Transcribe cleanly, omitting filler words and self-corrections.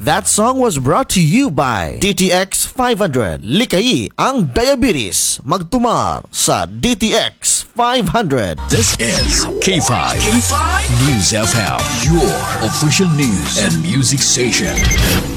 That song was brought to you by DTX 500. Likay ang diabetes. Magtumar sa DTX 500. This is K5 News FM, your official news and music station.